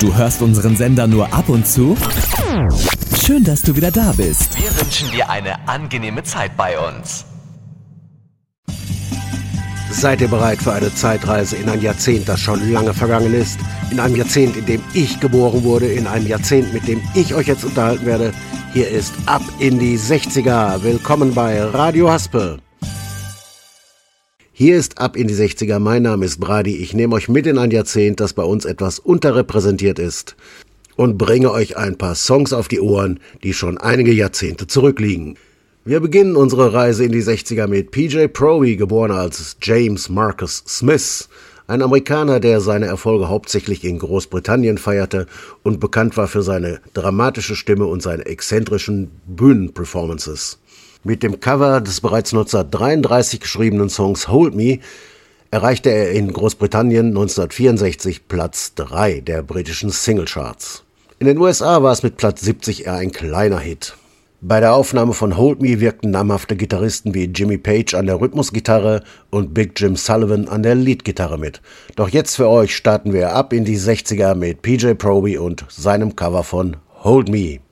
Du hörst unseren Sender nur ab und zu? Schön, dass du wieder da bist. Wir wünschen dir eine angenehme Zeit bei uns. Seid ihr bereit für eine Zeitreise in ein Jahrzehnt, das schon lange vergangen ist? In einem Jahrzehnt, in dem ich geboren wurde, in einem Jahrzehnt, mit dem ich euch jetzt unterhalten werde? Hier ist Ab in die 60er. Willkommen bei Radio Haspel. Hier ist Ab in die 60er. Mein Name ist Brady. Ich nehme euch mit in ein Jahrzehnt, das bei uns etwas unterrepräsentiert ist und bringe euch ein paar Songs auf die Ohren, die schon einige Jahrzehnte zurückliegen. Wir beginnen unsere Reise in die 60er mit PJ Proby, geboren als James Marcus Smith, ein Amerikaner, der seine Erfolge hauptsächlich in Großbritannien feierte und bekannt war für seine dramatische Stimme und seine exzentrischen Bühnenperformances. Mit dem Cover des bereits 1933 geschriebenen Songs Hold Me erreichte er in Großbritannien 1964 Platz 3 der britischen Singlecharts. In den USA war es mit Platz 70 eher ein kleiner Hit. Bei der Aufnahme von Hold Me wirkten namhafte Gitarristen wie Jimmy Page an der Rhythmusgitarre und Big Jim Sullivan an der Leadgitarre mit. Doch jetzt für euch starten wir ab in die 60er mit PJ Proby und seinem Cover von Hold Me.